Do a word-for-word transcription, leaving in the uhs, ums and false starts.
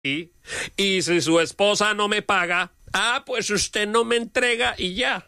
Y, y si su esposa no me paga, ah, pues usted no me entrega y ya.